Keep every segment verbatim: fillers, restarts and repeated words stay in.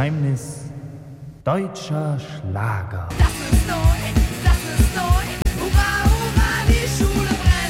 Geheimnis deutscher Schlager. Das ist neu, das ist neu. Hurra, hurra, die Schule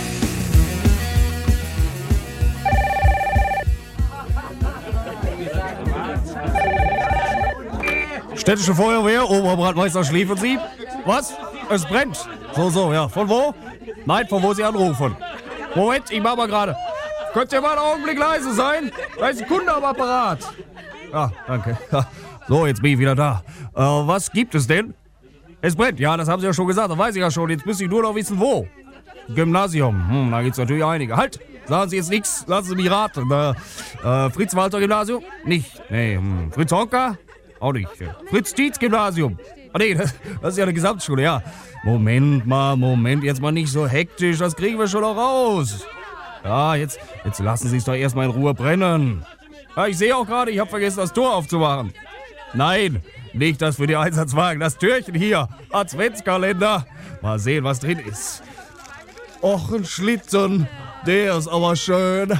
brennt. Städtische Feuerwehr, Oberbrandmeister Schläfersieb. Was? Es brennt. So, so, ja. Von wo? Nein, von wo Sie anrufen. Moment, ich mach mal gerade. Könnt ihr mal einen Augenblick leise sein? Da ist ein Kunde am Apparat. Ah, danke. So, jetzt bin ich wieder da. Äh, was gibt es denn? Es brennt, ja, das haben Sie ja schon gesagt, das weiß ich ja schon. Jetzt müsste ich nur noch wissen, wo. Gymnasium, hm, da gibt's natürlich einige. Halt, sagen Sie jetzt nichts, lassen Sie mich raten. Äh, äh, Fritz-Walter-Gymnasium? Nicht, nee. Hm. Fritz-Honka? Auch nicht. Fritz-Dietz-Gymnasium? Ah, nee, das, das ist ja eine Gesamtschule, ja. Moment mal, Moment, jetzt mal nicht so hektisch, das kriegen wir schon noch raus. Ja, jetzt, jetzt lassen Sie es doch erstmal in Ruhe brennen. Ja, ich sehe auch gerade, ich habe vergessen, das Tor aufzumachen. Nein, nicht das für die Einsatzwagen, das Türchen hier, Adventskalender. Mal sehen, was drin ist. Och, ein Schlitten, der ist aber schön.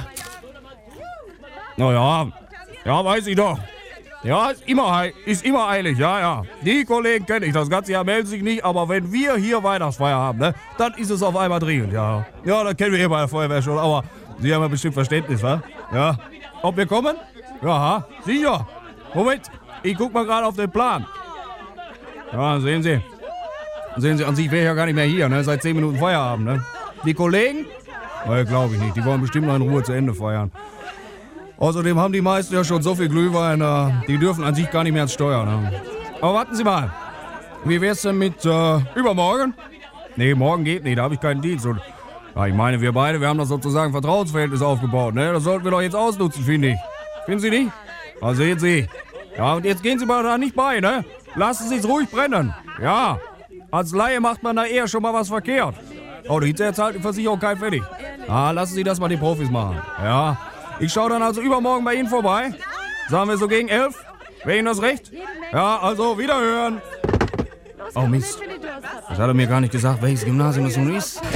Naja, ja, weiß ich doch. Ja, ist immer, ist immer eilig, ja, ja. Die Kollegen kenne ich, das ganze Jahr melden sich nicht, aber wenn wir hier Weihnachtsfeier haben, ne, dann ist es auf einmal dringend, ja. Ja, das kennen wir hier bei der Feuerwehr schon, aber Sie haben ja bestimmt Verständnis, wa? Ja. Ob wir kommen? Ja, sicher. Moment, ich guck mal gerade auf den Plan. Ja, sehen Sie. Sehen Sie, an sich wäre ich ja gar nicht mehr hier, ne, seit zehn Minuten Feierabend, ne. Die Kollegen? Ne, glaube ich nicht, die wollen bestimmt noch in Ruhe zu Ende feiern. Außerdem haben die meisten ja schon so viel Glühwein, äh, die dürfen an sich gar nicht mehr ans Steuer. Ne? Aber warten Sie mal, wie wär's denn mit äh, übermorgen? Nee, morgen geht nicht, da habe ich keinen Dienst. Und, ja, ich meine, wir beide, wir haben das sozusagen Vertrauensverhältnis aufgebaut. Ne? Das sollten wir doch jetzt ausnutzen, finde ich. Finden Sie nicht? Ah, sehen Sie. Ja, und jetzt gehen Sie mal da nicht bei, ne? Lassen Sie es ruhig brennen. Ja, als Laie macht man da eher schon mal was verkehrt. Oh, die hinterher zahlt die Versicherung kein Pfennig. Ah, lassen Sie das mal die Profis machen. Ja. Ich schaue dann also übermorgen bei Ihnen vorbei. Sagen wir so gegen elf? Wäre Ihnen das recht? Ja, also wiederhören. Oh Mist. Das hat er mir gar nicht gesagt, welches Gymnasium das nun ist.